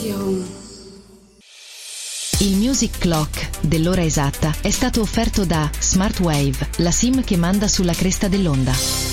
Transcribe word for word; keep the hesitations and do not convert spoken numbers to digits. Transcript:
Station. Il Music Clock dell'ora esatta è stato offerto da Smartwave, la SIM che manda sulla cresta dell'onda.